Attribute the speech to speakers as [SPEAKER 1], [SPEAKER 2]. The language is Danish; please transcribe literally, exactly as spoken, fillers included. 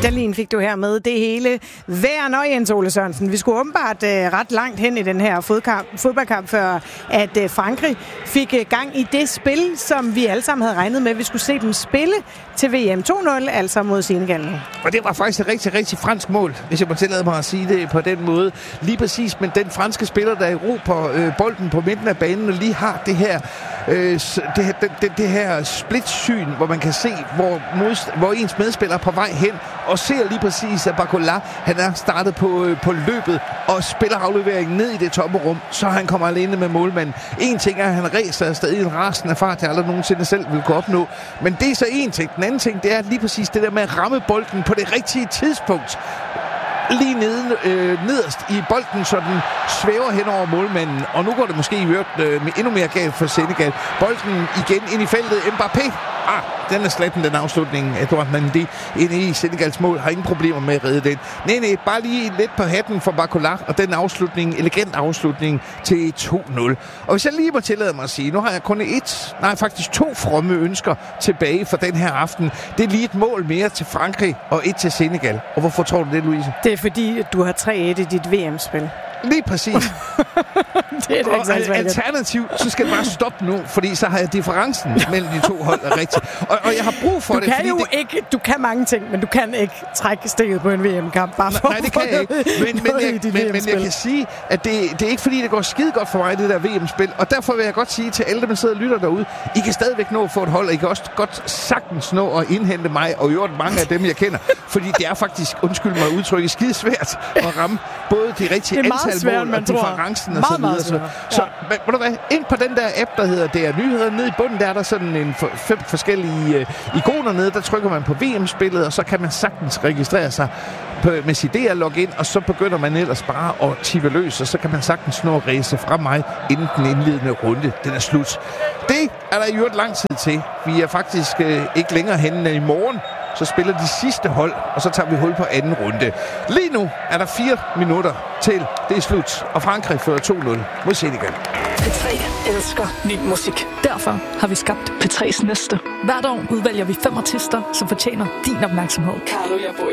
[SPEAKER 1] Dahlin fik du her med det hele. Hver nøje, Jens Ole Sørensen. Vi skulle åbenbart uh, ret langt hen i den her fodkamp, fodboldkamp, før at uh, Frankrig fik uh, gang i det spil, som vi alle sammen havde regnet med, vi skulle se dem spille til V M to nul, altså mod Senegal.
[SPEAKER 2] Og det var faktisk et rigtig, rigtig fransk mål, hvis jeg må tillade mig at sige det på den måde. Lige præcis, men den franske spiller, der erobrer øh, bolden på midten af banen, og lige har det her, øh, det, her det, det, det her splitsyn, hvor man kan se, hvor, mod, hvor ens medspiller er på vej hen, og ser lige præcis, at Barcola, han er startet på, øh, på løbet, og spiller afleveringen ned i det tomme rum, så han kommer alene med målmanden. En ting er, at han ræser stadig en rasen af fart, jeg aldrig nogensinde selv vil gå opnå, men det er så en ting. Den anden ting, det er lige præcis det der med at ramme bolden på det rigtige tidspunkt. Lige nede, øh, nederst i bolden, så den svæver hen over målmanden. Og nu går det måske i øvrigt øh, endnu mere galt for Senegal. Bolden igen ind i feltet. Mbappé. Ah, den er slatten, den afslutning. Edouard Mendy inde i Senegals mål. Har ingen problemer med at redde den. Nej, nej, bare lige lidt på hatten for Barcola. Og den afslutning, elegant afslutning til to nul. Og hvis jeg lige må tillade mig at sige, nu har jeg kun et, nej faktisk to fromme ønsker tilbage for den her aften. Det er lige et mål mere til Frankrig og et til Senegal. Og hvorfor tror du det, Louise?
[SPEAKER 1] Det er fordi, du har tre et i dit V M-spil.
[SPEAKER 2] Lige præcis.
[SPEAKER 1] Det er det
[SPEAKER 2] og alternativt, så skal det bare stoppe nu, fordi så har jeg differencen mellem de to hold rigtigt. Og, og jeg har brug for
[SPEAKER 1] du
[SPEAKER 2] det,
[SPEAKER 1] kan
[SPEAKER 2] fordi
[SPEAKER 1] jo
[SPEAKER 2] det...
[SPEAKER 1] ikke, du kan mange ting, men du kan ikke trække stikket på en V M-kamp. Bare for
[SPEAKER 2] Nej, det kan jeg ikke. Men, men, jeg, men, men jeg kan sige, at det, det er ikke fordi, det går skide godt for mig, det der V M-spil. Og derfor vil jeg godt sige til alle dem, der sidder og lytter derude, I kan stadigvæk nå at få et hold, og I kan også godt sagtens nå at indhente mig, og i øvrigt mange af dem, jeg kender. Fordi det er faktisk, undskyld mig udtrykket, skide svært at ramme både de rigtige antal
[SPEAKER 1] svært,
[SPEAKER 2] mål og differencen og så videre. Så, så ja. Ved du hvad, ind på den der app, der hedder D R Nyheder, nede i bunden, der er der sådan en for, fem forskellige uh, ikoner nede, der trykker man på V M-spillet, og så kan man sagtens registrere sig på, med sit D R-login, og så begynder man ellers bare at tippe løs, og så kan man sagtens nå at ræse fra mig, inden den indledende runde, den er slut. Det er der i øvrigt lang tid til. Vi er faktisk uh, ikke længere henne i morgen, så spiller de sidste hold, og så tager vi hul på anden runde. Lige nu er der fire minutter til det er slut, og Frankrig fører to nul mod Senegal.
[SPEAKER 3] P tre elsker ny musik. Derfor har vi skabt P tre's næste. Hvert år udvælger vi fem artister, som fortjener din opmærksomhed. Carlo, jeg bor